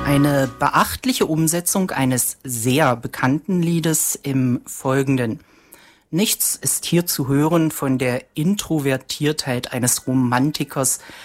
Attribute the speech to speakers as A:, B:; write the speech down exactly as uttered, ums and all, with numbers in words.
A: Eine beachtliche Umsetzung eines sehr bekannten Liedes im Folgenden. Nichts ist hier zu hören von der Introvertiertheit eines Romantikers,